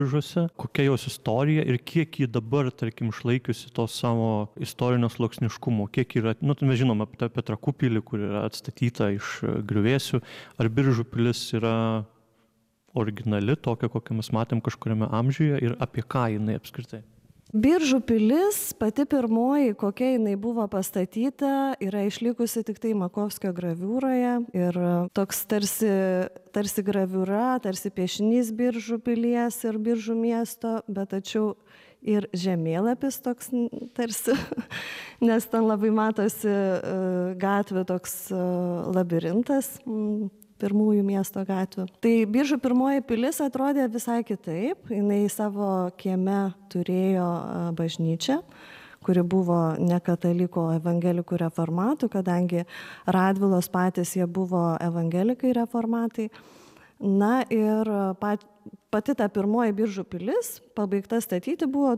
Biržuose, kokia jos istorija ir kiek ji dabar, tarkim, išlaikiusi to savo istorinio sluoksniškumo, kiek yra, mes žinome apie Trakų pilį, kur yra atstatyta iš griuvėsių, ar Biržų pilis yra originali, tokia, kokią mes matėm kažkuriame amžiuje ir apie ką jinai apskritai. Biržų pilis, pati pirmoji, kokia jinai buvo pastatyta, yra išlikusi tik tai Makovskio graviūroje ir toks tarsi graviūra, tarsi piešinys Biržų pilies ir Biržų miesto, bet tačiau ir žemėlapis toks tarsi, nes ten labai matosi gatvė toks labirintas, pirmųjų miesto gatvių. Tai Biržų pirmoji pilis atrodė visai kitaip. Jinai savo kieme turėjo bažnyčią, kuri buvo ne katalikų, o evangelikų reformatų, kadangi Radvilos patys jie buvo evangelikai reformatai. Na ir pati ta pirmoji Biržų pilis pabaigta statyti buvo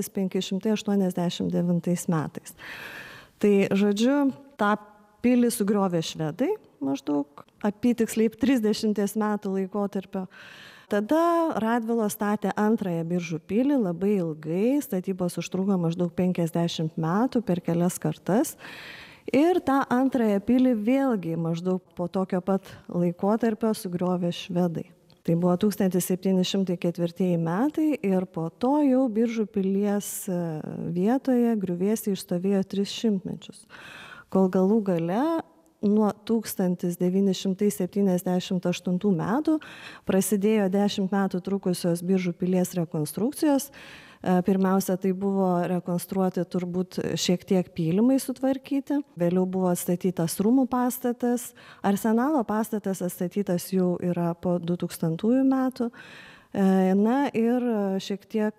1589 metais. Tai žodžiu, tą pilį sugriovė švedai maždaug apytiksliai 30 metų laikotarpio. Tada Radvilos statė antrąją Biržų pilį labai ilgai, statybos užtruko maždaug 50 metų per kelias kartas. Ir tą antrąją pilį vėlgi maždaug po tokio pat laikotarpio sugriovė švedai. Tai buvo 1704 metai ir po to jau Biržų pilies vietoje griuvėsiai išstovėjo 300 mečius. Kol galų gale nuo 1978 metų prasidėjo 10 metų trukusios Biržų pilies rekonstrukcijos. Pirmiausia, tai buvo rekonstruoti turbūt šiek tiek pylimai sutvarkyti. Vėliau buvo atstatytas rūmų pastatas. Arsenalo pastatas atstatytas jau yra po 2000 metų. Na ir šiek tiek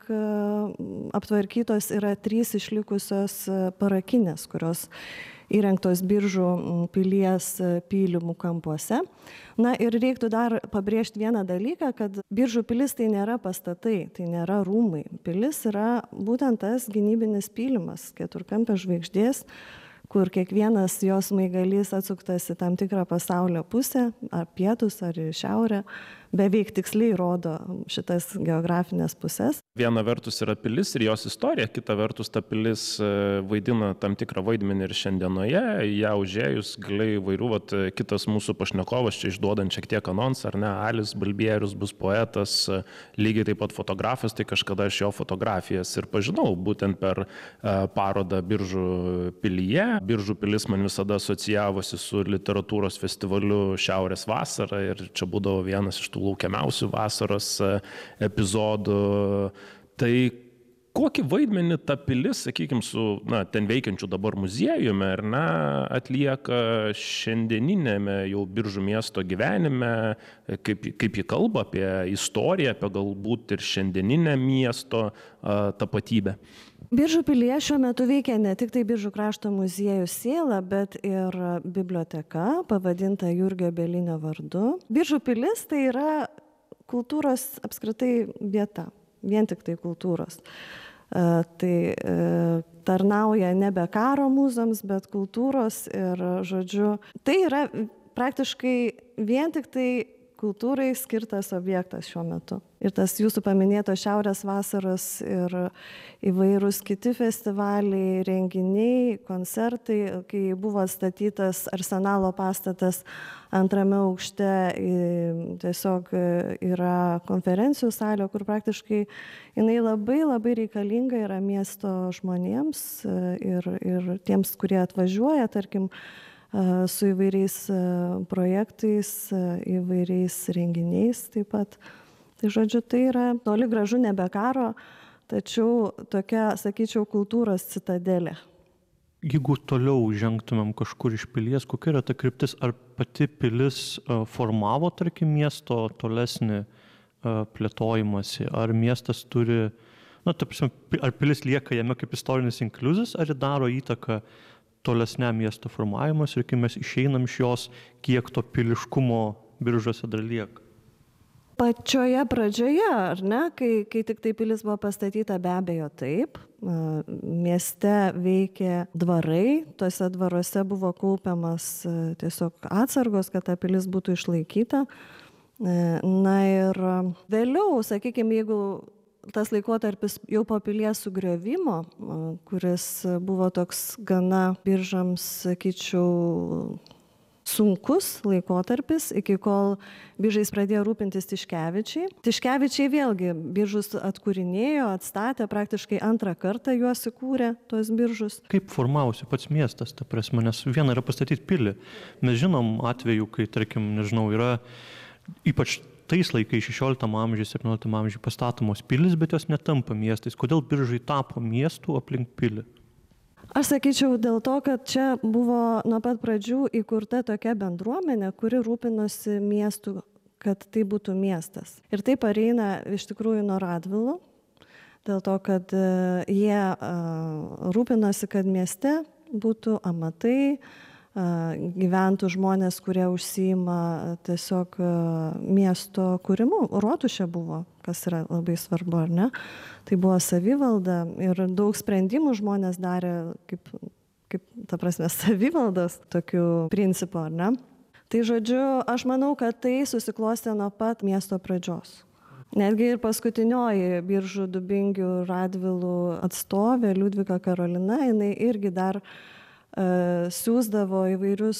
aptvarkytos yra 3 išlikusios parakinės, kurios įrengtos Biržų pilies pylimų kampuose. Na ir reiktų dar pabrėžti vieną dalyką, kad Biržų pilis tai nėra pastatai, tai nėra rūmai. Pilis yra būtent tas gynybinis pylimas, keturkampės žvaigždės, kur kiekvienas jos smaigalys atsuktas į tam tikrą pasaulio pusę, ar pietus, ar į šiaurę, beveik tiksliai rodo šitas geografinės pusės. Viena vertus yra pilis ir jos istorija, kita vertus ta pilis vaidina tam tikrą vaidmenį ir šiandienoje. Ją užėjus gali įvairių, kitas mūsų pašnekovas čia išduodant šiek tiek anonsą, ar ne, Alis Balbierius bus poetas, lygiai taip pat fotografas, tai kažkada aš jo fotografijas ir pažinau būtent per parodą Biržų pilyje. Biržų pilis man visada asocijavosi su literatūros festivaliu Šiaurės vasara ir čia būdavo vienas iš tų laukiamiausių vasaros epizodų. Tai kokį vaidmenį ta pilis, sakykime, su ten veikiančiu dabar muziejumi, ar ne, atlieka šiandieninėme jau Biržų miesto gyvenime, kaip ji kalba apie istoriją, apie galbūt ir šiandieninę miesto tapatybę? Biržų pilyje šiuo metu veikia ne tik tai Biržų krašto muziejus Siela, bet ir biblioteka, pavadinta Jurgio Bielinio vardu. Biržų pilis tai yra kultūros apskritai vieta, vien tik tai kultūros. Tai tarnauja nebe karo mūzams, bet kultūros ir, žodžiu, tai yra praktiškai vien tik tai kultūrai skirtas objektas šiuo metu. Ir tas jūsų paminėtos Šiaurės vasaros ir įvairūs kiti festivaliai, renginiai, koncertai, kai buvo atstatytas Arsenalo pastatas antrame aukšte, tiesiog yra konferencijų salė, kur praktiškai jinai labai labai reikalinga yra miesto žmonėms ir tiems, kurie atvažiuoja, tarkim, su įvairiais projektais, įvairiais renginiais taip pat. Tai žodžiu, tai yra toli gražu nebe karo, tačiau tokia, sakyčiau, kultūros citadelė. Jeigu toliau žengtumėm kažkur iš pilies, kokia yra ta kryptis? Ar pati pilis formavo, tarkim, miesto tolesnį plėtojimąsi? Ar miestas turi, ar pilis lieka jame kaip istorinis inkliuzas, ar daro įtaką tolesniam miesto formavimas ir kai mes išeinam iš jos, kiek to piliškumo Biržuose dar lieka? Pačioje pradžioje, ar ne, kai tik tai pilis buvo pastatyta, be abejo taip. Mieste veikė dvarai, tuose dvaruose buvo kaupiamas tiesiog atsargos, kad ta pilis būtų išlaikyta. Na ir vėliau, sakykime, jeigu tas laikotarpis jau po pilies sugriovimo, kuris buvo toks gana Biržams, sakyčiau, sunkus laikotarpis, iki kol Biržais pradėjo rūpintis Tiškevičiai. Tiškevičiai vėlgi Biržus atkūrinėjo, atstatė, praktiškai antrą kartą juos įkūrė, tuos Biržus. Kaip formavosi pats miestas, ta prasme, nes viena yra pastatyti pilį. Mes žinom atveju, kai, tarkim, nežinau, yra ypač tais laikais 16 amžiuje, 17 amžiuje pastatomos pilis, bet jos netampa miestais. Kodėl Biržai tapo miestų aplink pilį? Aš sakyčiau dėl to, kad čia buvo nuo pat pradžių įkurta tokia bendruomenė, kuri rūpinosi miestų, kad tai būtų miestas. Ir tai pareina iš tikrųjų nuo Radvilų, dėl to, kad jie rūpinosi, kad mieste būtų amatai, gyventų žmonės, kurie užsiima tiesiog miesto kūrimu. Rotušė buvo, kas yra labai svarbu, ar ne? Tai buvo savivalda ir daug sprendimų žmonės darė kaip ta prasme, savivaldos tokiu principu, ar ne? Tai žodžiu, aš manau, kad tai susiklostė nuo pat miesto pradžios. Netgi ir paskutinioji Biržų, Dubingių, Radvilų atstovė Liudvika Karolina, jinai irgi dar siūsdavo įvairius,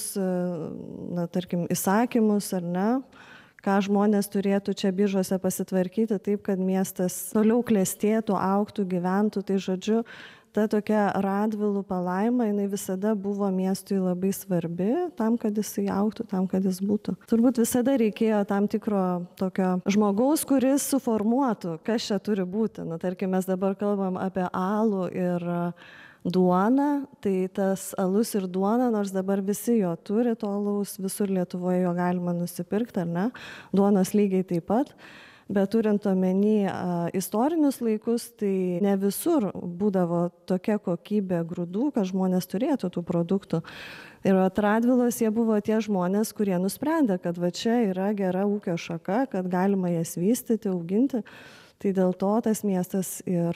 tarkim, įsakymus ar ne, ką žmonės turėtų čia Biržuose pasitvarkyti taip, kad miestas toliau klestėtų, augtų, gyventų. Tai žodžiu, ta tokia Radvilų palaima, jinai visada buvo miestui labai svarbi, tam, kad jisai augtų, tam, kad jis būtų. Turbūt visada reikėjo tam tikro tokio žmogaus, kuris suformuotų, kas čia turi būti. Tarkim, mes dabar kalbam apie alų ir duona, tai tas alus ir duona, nors dabar visi jo turi to alaus, visur Lietuvoje jo galima nusipirkti, ar ne? Duonos lygiai taip pat, bet turint omeny istorinius laikus, tai ne visur būdavo tokia kokybė grūdų, kad žmonės turėtų tų produktų. Ir Radvilos jie buvo tie žmonės, kurie nusprendė, kad va čia yra gera ūkio šaka, kad galima jas vystyti, auginti. Tai dėl to tas miestas ir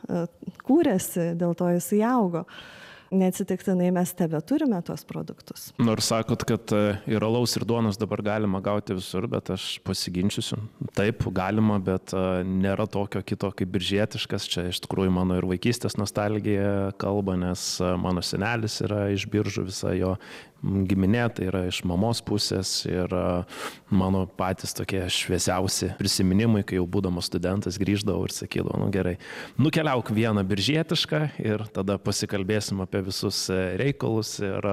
kūrėsi, dėl to jis augo. Neatsitiktinai mes tebeturime tuos produktus. Nors sakot, kad ir alaus ir duonos dabar galima gauti visur, bet aš pasiginčysiu. Taip, galima, bet nėra tokio kito kaip biržietiškas. Čia iš tikrųjų mano ir vaikystės nostalgija kalba, nes mano senelis yra iš Biržų, visa jo giminė, tai yra iš mamos pusės ir mano patys tokie šviesiausi prisiminimai, kai jau būdamas studentas grįždavau ir sakydavau, nu gerai, nukeliauk vieną biržietišką ir tada pasikalbėsim apie visus reikalus. Ir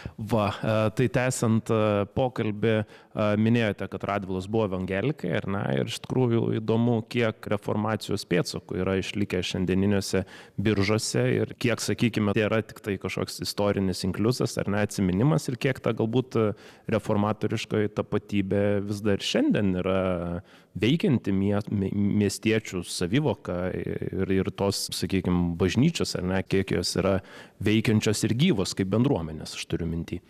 tai tęsiant pokalbį, minėjote, kad Radvilos buvo evangelikai, ar ne? Ir iš tikrųjų įdomu, kiek reformacijos pėdsakų yra išlikę šiandieniniuose Biržuose ir kiek, sakykime, tai yra tik tai kažkoks istorinis inkliuzas, ar ne, atsiminimas, ir kiek ta galbūt reformatoriškoji tapatybė vis dar šiandien yra veikianti miestiečių savivoka ir tos, sakykime, bažnyčios, ar ne, kiek jos yra veikiančios ir gyvos kaip bendruomenės, aš turiu mintį.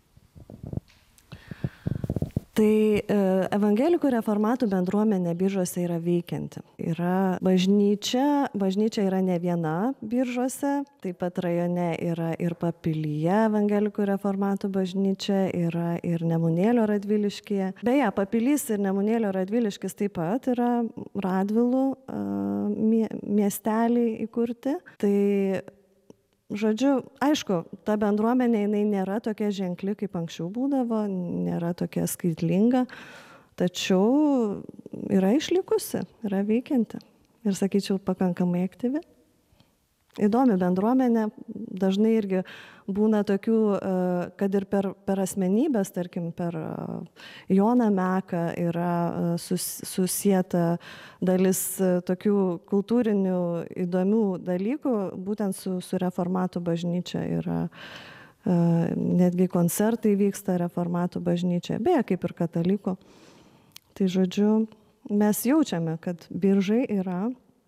Tai evangelikų reformatų bendruomenė Biržuose yra veikianti. Yra bažnyčia yra ne viena Biržuose, taip pat rajone yra ir Papilyje evangelikų reformatų bažnyčia, yra ir Nemunėlio Radviliškyje. Beje, Papilys ir Nemunėlio Radviliškis taip pat yra Radvilų miesteliai įkurti. Tai žodžiu, aišku, ta bendruomenė jinai nėra tokia ženkli, kaip anksčiau būdavo, nėra tokia skaitlinga, tačiau yra išlikusi, yra veikianti ir, sakyčiau, pakankamai aktyvi. Įdomi bendruomenė, dažnai irgi būna tokių, kad ir per asmenybės, tarkim, per Joną Meką yra susieta dalis tokių kultūrinių įdomių dalykų, būtent su reformatų bažnyčia yra, netgi koncertai vyksta reformatų bažnyčia, beje, kaip ir katalikų. Tai žodžiu, mes jaučiame, kad Biržai yra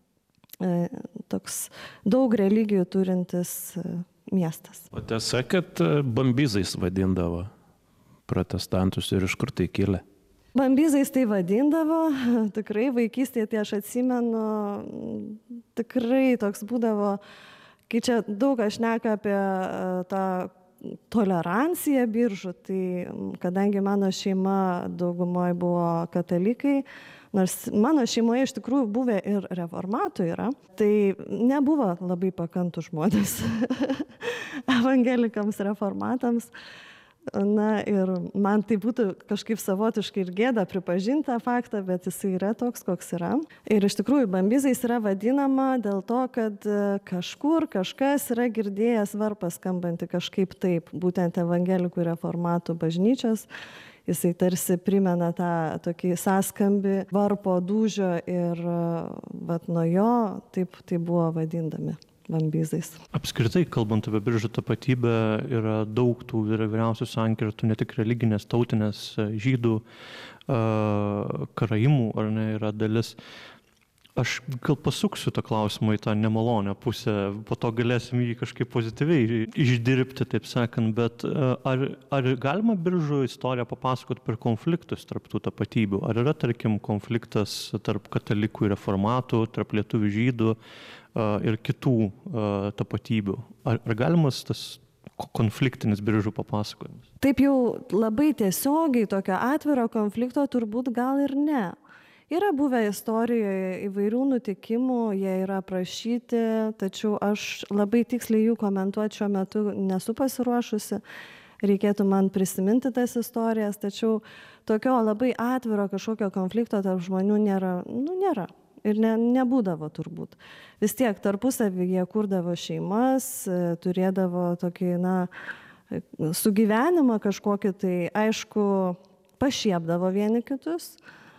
toks daug religijų turintis miestas. O tiesa, kad bambizais vadindavo protestantus ir iš kur tai kilę? Bambizais tai vadindavo, tikrai vaikystėje, tai aš atsimenu, tikrai toks būdavo, kai čia daug aš šneka apie tą toleranciją Biržų, tai kadangi mano šeima daugumoje buvo katalikai, Nors mano šeimoje iš tikrųjų buvę ir reformatų yra, tai nebuvo labai pakantų žmonės evangelikams, reformatams. Na ir man tai būtų kažkaip savotiškai ir gėda pripažinti tą faktą, bet jisai yra toks, koks yra. Ir iš tikrųjų bambizais yra vadinama dėl to, kad kažkur kažkas yra girdėjęs varpą skambantį kažkaip taip, būtent evangelikų ir reformatų bažnyčios. Jisai tarsi primena tą tokį sąskambį varpo dūžio ir vat nuo jo taip tai buvo vadindami. Bambizais. Apskritai, kalbant apie Biržų tapatybę, yra daug tų įvairiausių sankirtų, ne tik religinės, tautinės, žydų, karaimų, ar ne, yra dalis. Aš gal pasuksiu tą klausimą į tą nemalonę pusę, po to galėsim jį kažkaip pozityviai išdirbti, taip sakant, bet ar galima Biržų istoriją papasakoti per konfliktus tarp tų tapatybių? Ar yra, tarkim, konfliktas tarp katalikų ir reformatų, tarp lietuvių žydų ir kitų tapatybių? Ar galimas tas konfliktinis Biržų papasakojimas? Taip jau labai tiesiogiai tokio atviro konflikto turbūt gal ir ne. Yra buvę istorijoje įvairių nutikimų, jie yra aprašyti, tačiau aš labai tiksliai jų komentuoti šiuo metu nesu pasiruošusi. Reikėtų man prisiminti tas istorijas, tačiau tokio labai atviro kažkokio konflikto tarp žmonių nėra. Ir nebūdavo turbūt. Vis tiek tarpusavyje kurdavo šeimas, turėdavo tokį, sugyvenimą kažkokį, tai aišku, pašiepdavo vieni kitus,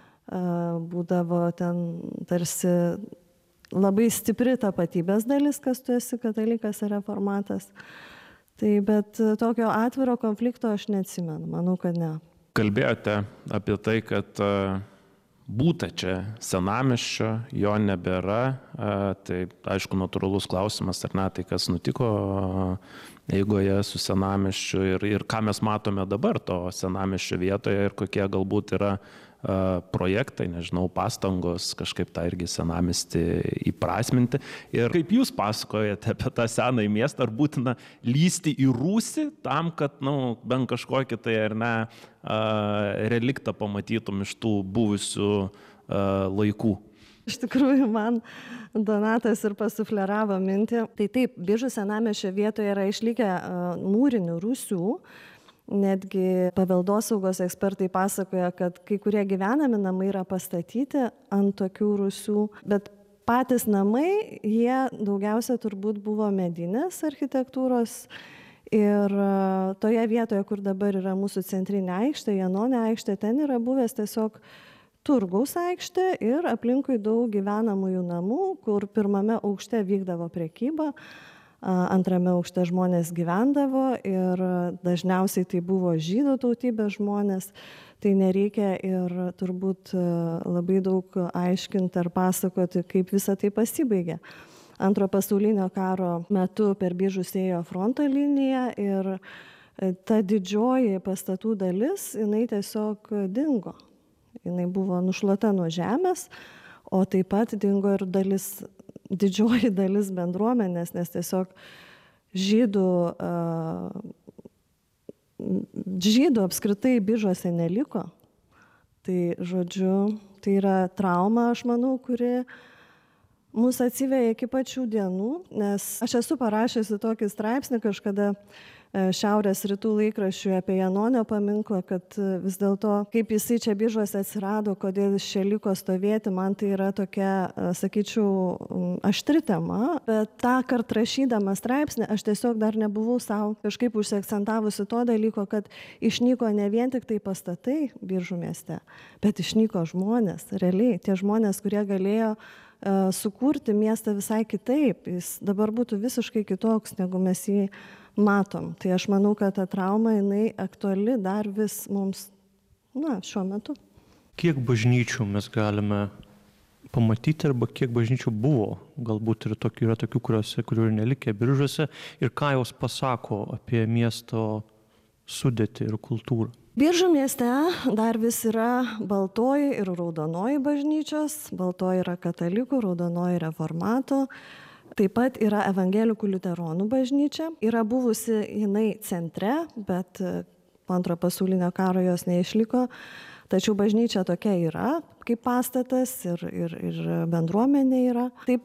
būdavo ten tarsi labai stipri tapatybės dalis, kas tu esi katalikas ar reformatas. Tai bet tokio atviro konflikto aš neatsimenu, manau, kad ne. Kalbėjote apie tai, kad būta čia senamiesčio, jo nebėra, tai aišku natūralus klausimas, ar ne, tai kas nutiko eigoje su senamiesčiu ir ką mes matome dabar to senamiesčio vietoje ir kokie galbūt yra projektai, nežinau, pastangos kažkaip tą irgi senamiestį įprasminti. Ir kaip jūs pasakojate apie tą senąjį miestą, ar būtina lysti į rūsį tam, kad, bent kažkokį tai ar ne reliktą pamatytum iš tų buvusių laikų? Iš tikrųjų, man Donatas ir pasufleravo mintį. Tai taip, Biržų senamiesčio vietoje yra išlikę mūrinių rūsių. Netgi paveldosaugos ekspertai pasakoja, kad kai kurie gyvenami namai yra pastatyti ant tokių rūsių, bet patys namai, jie daugiausia turbūt buvo medinės architektūros ir toje vietoje, kur dabar yra mūsų centrinė aikštė, Janonė aikštė, ten yra buvęs tiesiog turgaus aikštė ir aplinkui daug gyvenamųjų namų, kur pirmame aukšte vykdavo prekyba. Antrame aukšte žmonės gyvendavo ir dažniausiai tai buvo žydų tautybės žmonės, tai nereikia ir turbūt labai daug aiškinti ar pasakoti, kaip visa tai pasibaigė. Antrojo pasaulinio karo metu per Biržus ėjo fronto linija ir ta didžioji pastatų dalis, jinai tiesiog dingo. Jinai buvo nušluota nuo žemės, o taip pat dingo ir didžioji dalis bendruomenės, nes tiesiog žydų apskritai Biržuose neliko. Tai, žodžiu, tai yra trauma, aš manau, kuri mus atsiveja iki pačių dienų, nes aš esu parašęs tokį straipsnį kažkada Šiaurės rytų laikraščiui apie Janonio paminklą, kad vis dėlto, kaip jisai čia Biržuose atsirado, kodėl jis čia liko stovėti, man tai yra tokia, sakyčiau, aštri tema, bet tą kartą rašydama straipsnį aš tiesiog dar nebuvau savo kažkaip užsiakcentavusi to dalyko, kad išnyko ne vien tik tai pastatai Biržų mieste, bet išnyko žmonės, realiai, tie žmonės, kurie galėjo sukurti miestą visai kitaip, jis dabar būtų visiškai kitoks, negu mes jį matom. Tai aš manau, kad ta trauma, jinai aktuali dar vis mums, šiuo metu. Kiek bažnyčių mes galime pamatyti arba kiek bažnyčių buvo? Galbūt ir yra tokių, kurių ir nelikė Biržuose. Ir ką jos pasako apie miesto sudėtį ir kultūrą? Biržų mieste dar vis yra baltoji ir raudonoji bažnyčios. Baltoji yra katalikų, raudonoji reformatų. Taip pat yra evangelikų liuteronų bažnyčia. Yra buvusi jinai centre, bet po antrojo pasaulinio karo jos neišliko. Tačiau bažnyčia tokia yra, kaip pastatas ir bendruomenė yra. Taip